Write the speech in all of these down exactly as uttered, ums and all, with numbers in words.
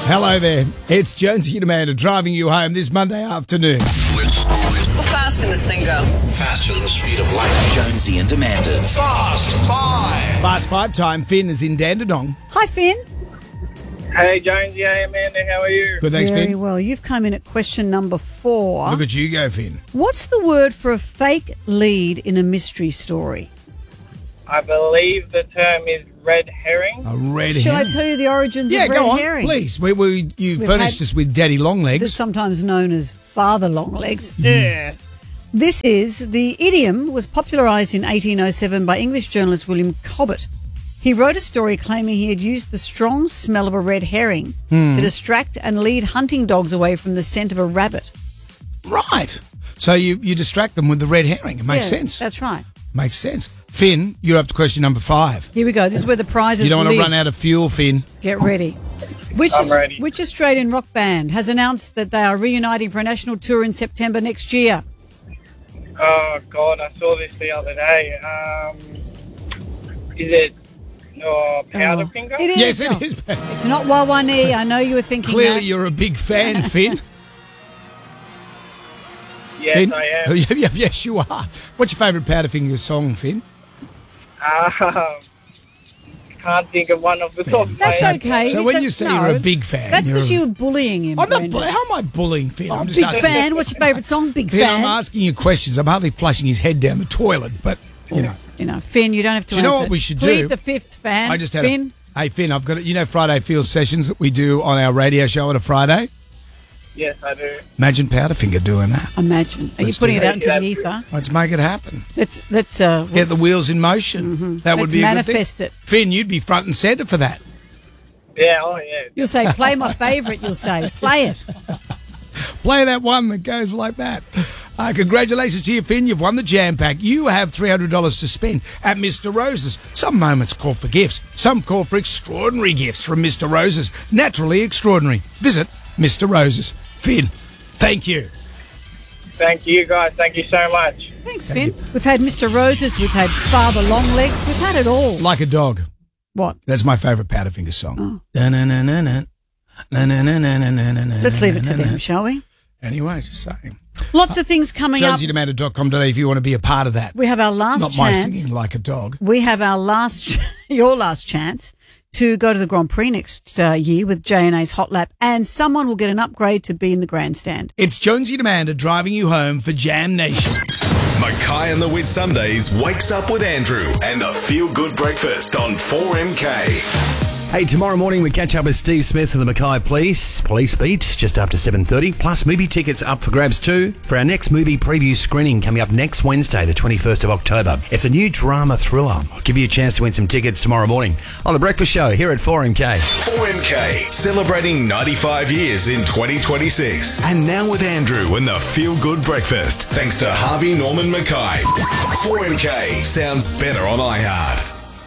Hello there. It's Jonesy and Amanda driving you home this Monday afternoon. How fast can this thing go? Faster than the speed of light. Jonesy and Amanda's Fast Five. Fast five time. Finn is in Dandenong. Hi, Finn. Hey, Jonesy. Hey, Amanda. How are you? Good, thanks, Very Finn. well. You've come in at question number four. Look at you go, Finn. What's the word for a fake lead in a mystery story? I believe the term is red herring. A red Shall herring. I tell you the origins Yeah, of red go on, herring? please. We, we, you We've furnished had- us with Daddy That's Longlegs. sometimes known as father longlegs. Ugh. This is, the idiom was popularised in eighteen oh seven by English journalist William Cobbett. He wrote a story claiming he had used the strong smell of a red herring Hmm. to distract and lead hunting dogs away from the scent of a rabbit. Right. So you, you distract them with the red herring. It makes Yeah, sense. That's right. Makes sense. Finn, you're up to question number five. Here we go. This is where the prizes You don't want to live. run out of fuel, Finn. Get ready. Which, I'm ready. which Australian rock band has announced that they are reuniting for a national tour in September next year? Oh, God. I saw this the other day. Um, is it oh, Powderfinger? It is. Yes, it Oh, is. It's not Wawanee. I know you were thinking Clearly, that. you're a big fan, Finn. Yes, Finn? I am. Yes, you are. What's your favourite Powderfinger song, Finn? Um, can't think of one off the top of my That's head. okay. So when you That's- say no, you're a big fan, That's you're because a- you were bullying him. I'm not. Brendan. Bu- how am I bullying Finn? Oh, I'm just big asking. fan. What's your favourite song? Big Finn, fan. I'm asking you questions. I'm hardly flushing his head down the toilet, but you know. You know, Finn, you don't have to Do you know answer. what we should Plead do? the fifth fan. I just had. Finn. A, hey Finn, I've got. A, you know Friday Field sessions that we do on our radio show on a Friday. Yes, I do. Imagine Powderfinger doing that. Imagine. Are you Let's putting do it out that. into the ether? Let's make it happen. Let's let's uh, Get the wheels in motion. That would Let's be a manifest good it. thing. Finn, you'd be front and centre for that. Yeah, oh, yeah. You'll say, play my favourite. You'll say, play it. Play that one that goes like that. Uh, congratulations to you, Finn. You've won the Jam Pack. You have three hundred dollars to spend at Mister Rose's. Some moments call for gifts. Some call for extraordinary gifts from Mister Rose's. Naturally extraordinary. Visit Mister Rose's. Finn, thank you. Thank you, guys. Thank you so much. Thanks, Thank Finn. We've had Mister Roses. We've had Father Longlegs. We've had it all. Like a dog. What? That's my favourite Powderfinger song. Oh. Da-na-na-na-na. Na-na-na-na-na-na-na-na. Let's leave it to them, shall we? Anyway, just saying. Lots of things coming up. jonesy demand dot com dot a if you want to be a part of that. We have our last Not my chance. singing like a dog. We have our last, your last chance to go to the Grand Prix next uh, year with J N A's Hot Lap, and someone will get an upgrade to be in the grandstand. It's Jonesy and Amanda driving you home for Jam Nation. Mackay and the Whit Sundays wakes up with Andrew and the Feel Good Breakfast on four M K. Hey, tomorrow morning we catch up with Steve Smith of the Mackay Police, Police Beat, just after seven thirty. Plus, movie tickets up for grabs too for our next movie preview screening coming up next Wednesday, the twenty-first of October. It's a new drama thriller. I'll give you a chance to win some tickets tomorrow morning on The Breakfast Show here at four M K. four M K, celebrating ninety-five years in twenty twenty-six. And now with Andrew and the Feel Good Breakfast, thanks to Harvey Norman Mackay. four M K sounds better on iHeart.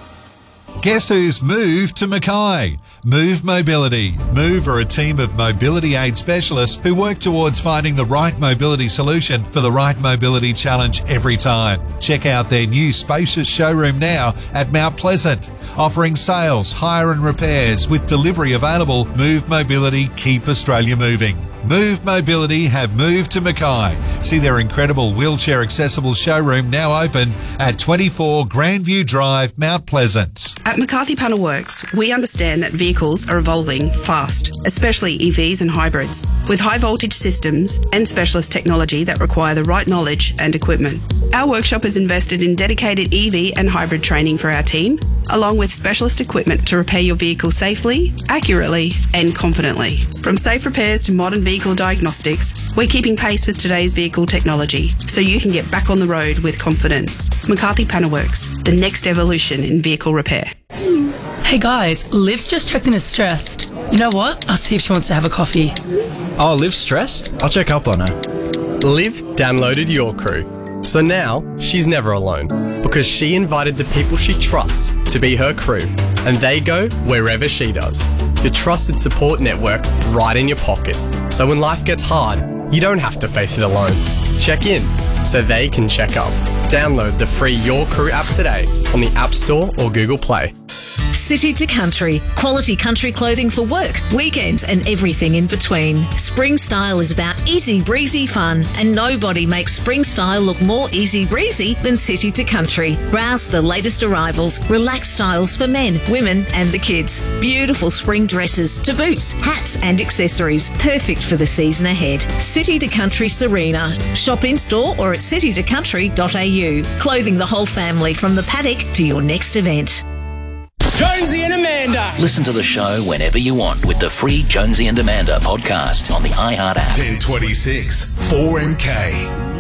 Guess who's moved to Mackay? Move Mobility. Move are a team of mobility aid specialists who work towards finding the right mobility solution for the right mobility challenge every time. Check out their new spacious showroom now at Mount Pleasant. Offering sales, hire and repairs with delivery available. Move Mobility, keep Australia moving. Move Mobility have moved to Mackay. See their incredible wheelchair accessible showroom now open at twenty-four Grandview Drive, Mount Pleasant. At McCarthy Panel Works, we understand that vehicles are evolving fast, especially E Vs and hybrids, with high voltage systems and specialist technology that require the right knowledge and equipment. Our workshop has invested in dedicated E V and hybrid training for our team, along with specialist equipment to repair your vehicle safely, accurately and confidently. From safe repairs to modern vehicle diagnostics, we're keeping pace with today's vehicle technology so you can get back on the road with confidence. McCarthy Panel Works, the next evolution in vehicle repair. Hey guys, Liv's just checked in as stressed. You know what? I'll see if she wants to have a coffee. Oh, Liv's stressed? I'll check up on her. Liv downloaded Your Crew. So now she's never alone because she invited the people she trusts to be her crew and they go wherever she does. Your trusted support network right in your pocket. So when life gets hard, you don't have to face it alone. Check in so they can check up. Download the free Your Crew app today on the App Store or Google Play. City to Country. Quality country clothing for work, weekends and everything in between. Spring style is about easy breezy fun, and nobody makes spring style look more easy breezy than City to Country. Browse the latest arrivals, relaxed styles for men, women and the kids. Beautiful spring dresses to boots, hats and accessories. Perfect for the season ahead. City to Country Serena. Shop in store or at city to country dot a u. Clothing the whole family from the paddock to your next event. Jonesy and Amanda. Listen to the show whenever you want with the free Jonesy and Amanda podcast on the iHeart app. ten twenty-six, four M K.